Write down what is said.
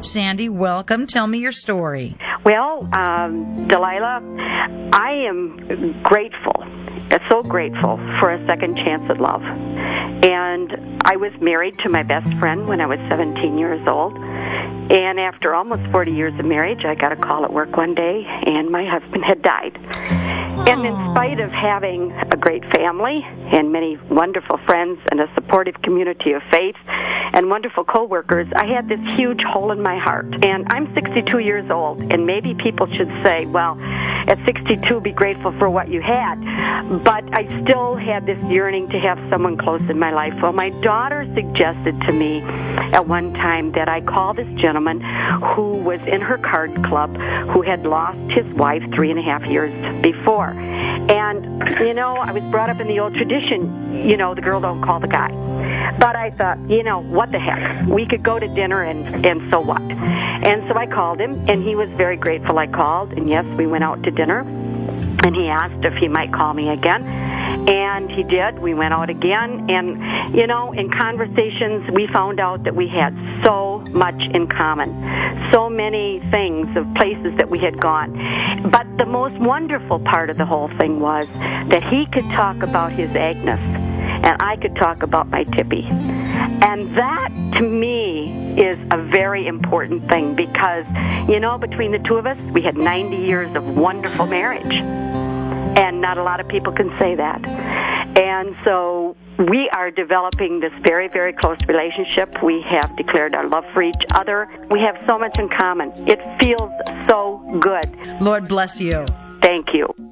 Sandy, welcome. Tell me your story. Well, Delilah, I am grateful, so grateful for a second chance at love. And I was married to my best friend when I was 17 years old. And after almost 40 years of marriage, I got a call at work one day, and my husband had died. And in spite of having a great family and many wonderful friends and a supportive community of faith and wonderful coworkers, I had this huge hole in my heart. And I'm 62 years old, and maybe people should say, well, at 62, be grateful for what you had. But I still had this yearning to have someone close in my life. Well, my daughter suggested to me at one time that I call this gentleman who was in her card club who had lost his wife 3.5 years before. And, you know, I was brought up in the old tradition, you know, the girl don't call the guy. But I thought, you know, what the heck? We could go to dinner and so what? And so I called him, and he was very grateful I called. And, yes, we went out to dinner, and he asked if he might call me again. And he did. We went out again. And, you know, in conversations, we found out that we had so much in common, so many things of places that we had gone. But the most wonderful part of the whole thing was that he could talk about his Agnes, and I could talk about my Tippy. And that, to me, is a very important thing because, you know, between the two of us, we had 90 years of wonderful marriage. And not a lot of people can say that. And so we are developing this very, very close relationship. We have declared our love for each other. We have so much in common. It feels so good. Lord bless you. Thank you.